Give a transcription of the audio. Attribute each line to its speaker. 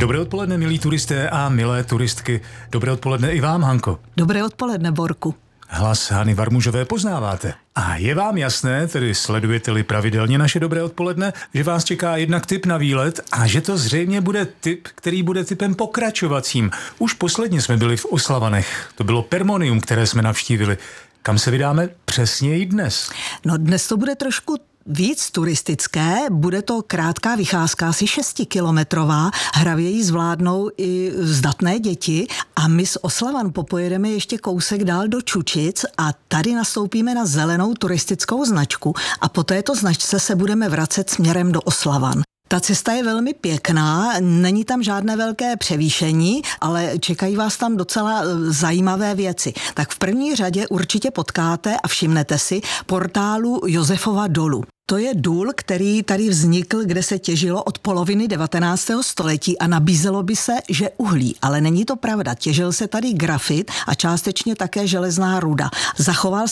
Speaker 1: Dobré odpoledne, milí turisté a milé turistky. Dobré odpoledne i vám, Hanko.
Speaker 2: Dobré odpoledne, Borku.
Speaker 1: Hlas Hany Varmužové poznáváte. A je vám jasné, tedy sledujete-li pravidelně naše Dobré odpoledne, že vás čeká jednak tip na výlet a že to zřejmě bude tip, který bude tipem pokračovacím. Už posledně jsme byli v Oslavanech. To bylo Permonium, které jsme navštívili. Kam se vydáme přesně i dnes?
Speaker 2: No dnes to bude trošku víc turistické, bude to krátká vycházka, asi 6kilometrová, hravě ji zvládnou i zdatné děti a my z Oslavan popojedeme ještě kousek dál do Čučic a tady nastoupíme na zelenou turistickou značku a po této značce se budeme vracet směrem do Oslavan. Ta cesta je velmi pěkná, není tam žádné velké převýšení, ale čekají vás tam docela zajímavé věci. Tak v první řadě určitě potkáte a všimnete si portálu Josefova dolu. To je důl, který tady vznikl, kde se těžilo od poloviny 19. století a nabízelo by se, že uhlí, ale není to pravda. Těžil se tady grafit a částečně také železná ruda. Zachoval